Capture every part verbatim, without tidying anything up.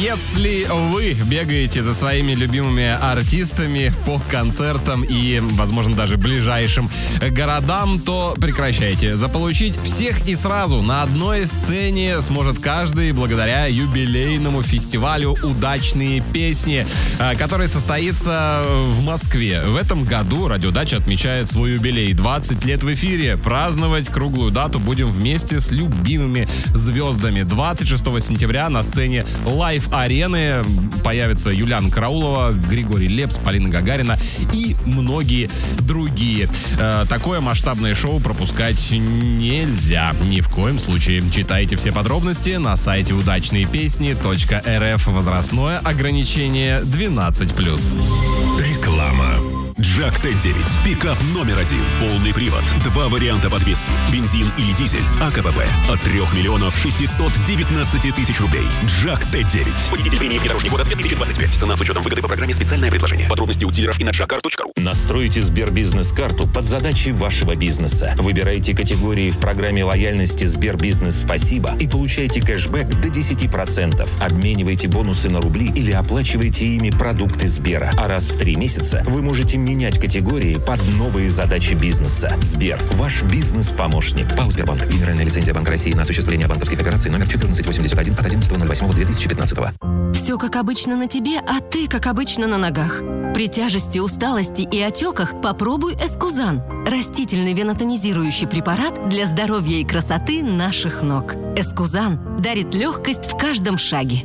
Если вы бегаете за своими любимыми артистами по концертам и, возможно, даже ближайшим городам, то прекращайте. Заполучить всех и сразу на одной сцене сможет каждый благодаря юбилейному фестивалю «Удачные песни», который состоится в Москве. В этом году «Радиодача» отмечает свой юбилей. двадцать лет в эфире. Праздновать круглую дату будем вместе с любимыми звездами. двадцать шестого сентября на сцене Лайв-арены появятся Юлиана Караулова, Григорий Лепс, Полина Гагарина и многие другие. Э, такое масштабное шоу пропускать нельзя. Ни в коем случае. Читайте все подробности на сайте удачные песни точка эр эф. Возрастное ограничение двенадцать плюс. Реклама. Джак Т девять. Пикап номер один. Полный привод. Два варианта подвески. Бензин или дизель. АКБП. От трех миллионов шестисот девятнадцати тысяч рублей. Джак Т девять. Водитель премии «Внедорожник года» две тысячи двадцать пять. Цена с учетом выгоды по программе «Специальное предложение». Подробности у дилеров и на джакар точка ру. Настройте Сбербизнес-карту под задачи вашего бизнеса. Выбирайте категории в программе лояльности Сбербизнес «Спасибо» и получайте кэшбэк до десяти процентов. Обменивайте бонусы на рубли или оплачивайте ими продукты Сбера. А раз в три месяца вы можете менять категории под новые задачи бизнеса. Сбер. Ваш бизнес-помощник. ПАО «Сбербанк». Генеральная лицензия Банка России на осуществление банковских операций номер четырнадцать восемьдесят один от одиннадцатого ноль восьмого две тысячи пятнадцатого. Все как обычно на тебе, а ты как обычно на ногах. При тяжести, усталости и отеках попробуй Эскузан. Растительный венотонизирующий препарат для здоровья и красоты наших ног. Эскузан дарит легкость в каждом шаге.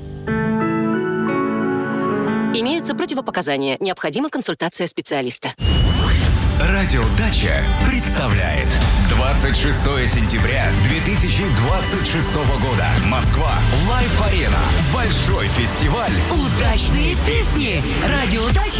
Имеются противопоказания. Необходима консультация специалиста. Радиодача представляет двадцать шестого сентября две тысячи двадцать шестого года. Москва. Лайв-арена. Большой фестиваль. Удачные песни. Радиодача.